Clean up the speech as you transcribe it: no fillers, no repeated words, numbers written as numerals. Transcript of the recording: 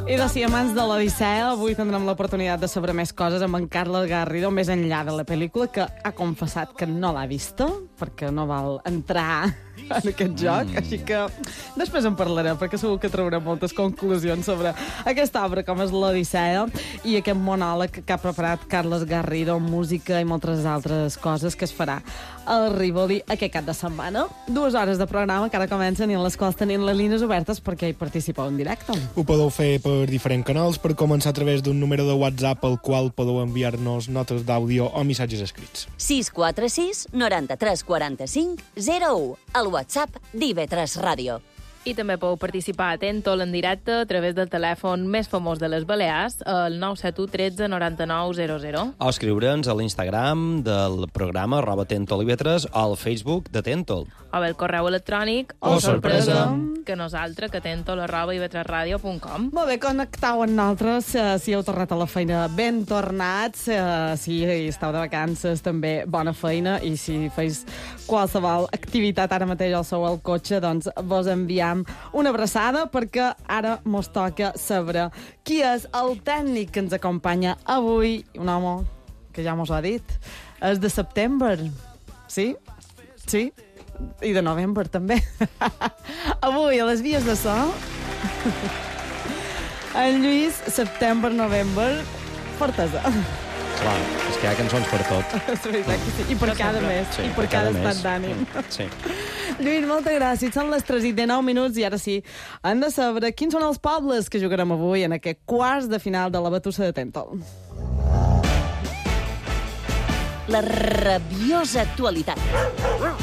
I de si amants de l'Odissea, avui tindrem l'oportunitat de saber més coses amb en Carles Garrido, més enllà de la pel·lícula, que ha confessat que no l'ha vista, perquè no val entrar en aquest joc, així que després en parlarem, perquè segur que traurem moltes conclusions sobre aquesta obra, com és l'Odissea, i aquest monòleg que ha preparat Carles Garrido, música i moltes altres coses que es farà al Rivoli aquest cap de setmana. 2 hores de programa que ara comencen i en les quals tenim les línies obertes perquè hi participeu en directe. Ho podeu fer per diferents canals, per començar a través d'un número de WhatsApp al qual podeu enviar-nos notes d'àudio o missatges escrits. 646 93 45 01, el WhatsApp d'IV3 Ràdio. I també podeu participar a Tentol en directe a través del telèfon més famós de les Balears, el 971 13 99 00. O escriure'ns a l'Instagram del programa @TentolIV3 o al Facebook de Tentol. O bé el correu electrònic O sorpresa. que nosaltres, que tentol@iv3radio.com. Molt bé, connectau amb nosaltres, si heu tornat a la feina ben tornats, si esteu de vacances també bona feina, i si feis qualsevol activitat ara mateix al seu al cotxe, doncs vos enviam una abraçada, perquè ara mos toca saber qui és el tècnic que ens acompanya avui, un home que ja mos ho ha dit, és de setembre, sí? Sí? I de novembre, també. Avui, a les vies de so, en Lluís, setembre-novembre, fortesa. Clar, és que hi ha cançons per tot. És veritat que sí. I per cada mes. Sí, I per cada estat d'ànim. Sí. Lluís, moltes gràcies. Són les 3:09 minuts i ara sí, hem de saber quins són els pobles que jugarem avui en aquest quarts de final de la Batussa de Tentol. La rabiosa actualitat.